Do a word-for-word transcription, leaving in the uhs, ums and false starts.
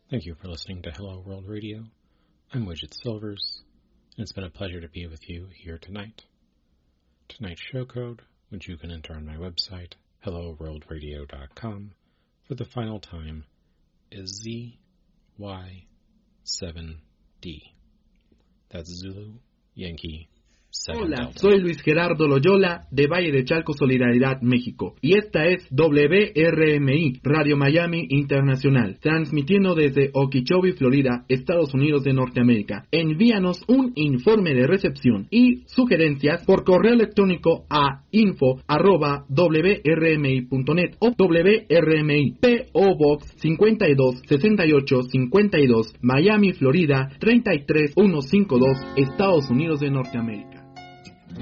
Thank you for listening to Hello World Radio. I'm Widget Silvers, and it's been a pleasure to be with you here tonight. Tonight's show code, which you can enter on my website, hello world radio dot com, for the final time, is Z Y seven D. That's Zulu, Yankee, Hola, soy Luis Gerardo Loyola de Valle de Chalco, Solidaridad, México, y esta es W R M I, Radio Miami Internacional, transmitiendo desde Okeechobee, Florida, Estados Unidos de Norteamérica. Envíanos un informe de recepción y sugerencias por correo electrónico a info arroba w r m i punto net o W R M I, P O Box cincuenta y dos sesenta y ocho cincuenta y dos, Miami, Florida treinta y tres mil ciento cincuenta y dos, Estados Unidos de Norteamérica.